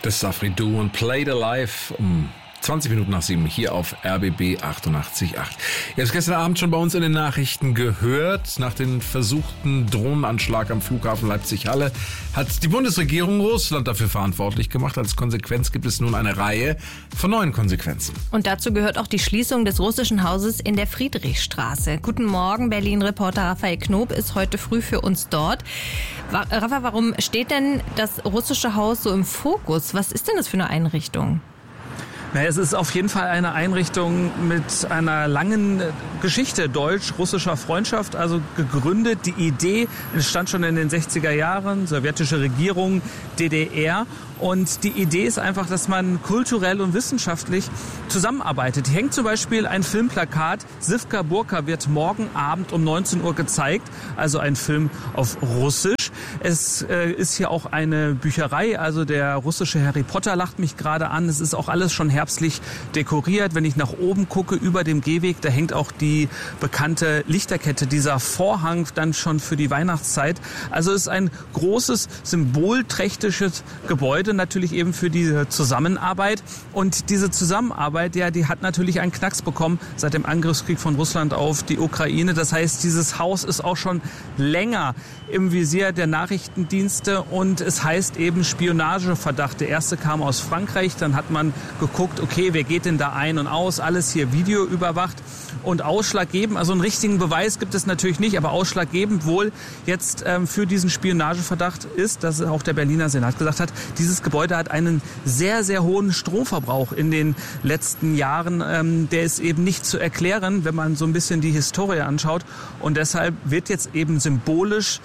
Das Safri Duo und Played Alive um 20 Minuten nach 7 hier auf RBB 88.8. Ihr habt es gestern Abend schon bei uns in den Nachrichten gehört. Nach dem versuchten Drohnenanschlag am Flughafen Leipzig-Halle hat die Bundesregierung Russland dafür verantwortlich gemacht. Als Konsequenz gibt es nun eine Reihe von neuen Konsequenzen. Und dazu gehört auch die Schließung des russischen Hauses in der Friedrichstraße. Guten Morgen, Berlin-Reporter Raphael Knob ist heute früh für uns dort. Rafa, warum steht denn das russische Haus so im Fokus? Was ist denn das für eine Einrichtung? Es ist auf jeden Fall eine Einrichtung mit einer langen Geschichte deutsch-russischer Freundschaft, also gegründet. Die Idee entstand schon in den 60er Jahren, sowjetische Regierung, DDR. Und die Idee ist einfach, dass man kulturell und wissenschaftlich zusammenarbeitet. Hier hängt zum Beispiel ein Filmplakat. Sivka Burka wird morgen Abend um 19 Uhr gezeigt, also ein Film auf Russisch. Es ist hier auch eine Bücherei, also der russische Harry Potter lacht mich gerade an. Es ist auch alles schon herbstlich dekoriert. Wenn ich nach oben gucke, über dem Gehweg, da hängt auch die bekannte Lichterkette, dieser Vorhang dann schon für die Weihnachtszeit. Also es ist ein großes, symbolträchtiges Gebäude, natürlich eben für diese Zusammenarbeit. Und diese Zusammenarbeit, ja, die hat natürlich einen Knacks bekommen seit dem Angriffskrieg von Russland auf die Ukraine. Das heißt, dieses Haus ist auch schon länger im Visier der Nachrichtendienste und es heißt eben Spionageverdacht. Der erste kam aus Frankreich, dann hat man geguckt, okay, wer geht denn da ein und aus? Alles hier Video überwacht und ausschlaggebend, also einen richtigen Beweis gibt es natürlich nicht, aber ausschlaggebend wohl jetzt für diesen Spionageverdacht ist, dass auch der Berliner Senat gesagt hat, dieses Gebäude hat einen sehr, sehr hohen Stromverbrauch in den letzten Jahren. Der ist eben nicht zu erklären, wenn man so ein bisschen die Historie anschaut. Und deshalb wird jetzt eben symbolisch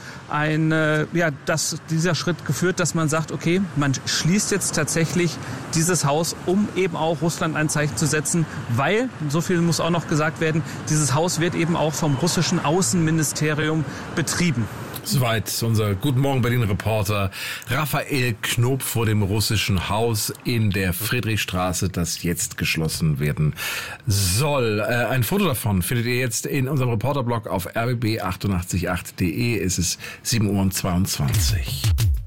dieser Schritt geführt, dass man sagt, okay, man schließt jetzt tatsächlich dieses Haus, um eben auch Russland ein Zeichen zu setzen, weil, so viel muss auch noch gesagt werden, dieses Haus wird eben auch vom russischen Außenministerium betrieben. Soweit unser Guten Morgen Berlin-Reporter Raphael Knob vor dem russischen Haus in der Friedrichstraße, das jetzt geschlossen werden soll. Ein Foto davon findet ihr jetzt in unserem Reporterblog auf rbb888.de. Es ist 7:22 Uhr.